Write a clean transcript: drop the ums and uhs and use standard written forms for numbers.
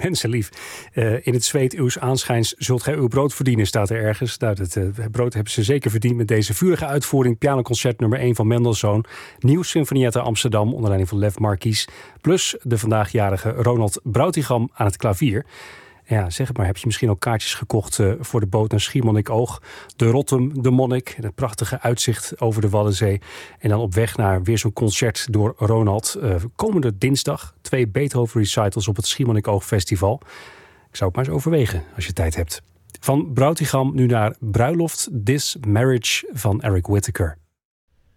mensenlief. In het zweet uws aanschijns zult gij uw brood verdienen, staat er ergens. Nou, dat brood hebben ze zeker verdiend met deze vurige uitvoering. Pianoconcert nummer 1 van Mendelssohn. Nieuw Sinfonietta Amsterdam onder leiding van Lev Marquis. Plus de vandaagjjarige Ronald Brautigam aan het klavier. Ja, zeg het maar, heb je misschien ook kaartjes gekocht voor de boot naar Schiermonnikoog? De Rottum, de Monnik, het prachtige uitzicht over de Waddenzee. En dan op weg naar weer zo'n concert door Ronald. Komende dinsdag 2 Beethoven recitals op het Schiermonnikoog Festival. Ik zou het maar eens overwegen als je tijd hebt. Van Brautigam nu naar Bruiloft, This Marriage van Eric Whittaker.